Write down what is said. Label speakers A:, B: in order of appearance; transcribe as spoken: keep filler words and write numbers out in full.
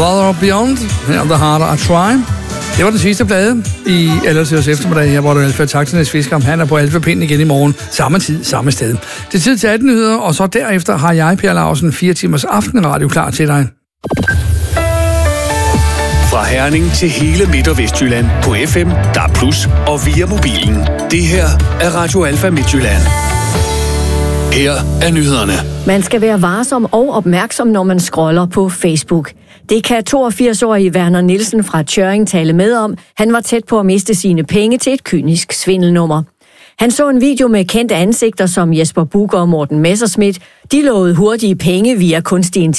A: Brother Beyond, her The Harder I Try. Det var den sidste plade i Aldertiders eftermiddag her, hvor du Alfa Taxernes Fisker. Han er på Alfa-pinden igen i morgen. Samme tid, samme sted. Det er tid til atten nyheder, og så derefter har jeg, Per Lausen, fire timers aftenradio klar til dig.
B: Fra Herning til hele Midt- og Vestjylland på F M, D A B plus, og via mobilen. Det her er Radio Alfa Midtjylland. Her er nyhederne.
C: Man skal være varsom og opmærksom, når man scroller på Facebook. Det kan toogfirs-årige Werner Nielsen fra Tjørring tale med om. Han var tæt på at miste sine penge til et kynisk svindelnummer. Han så en video med kendte ansigter som Jesper Buch og Morten Messerschmidt. De lovede hurtige penge via kunstig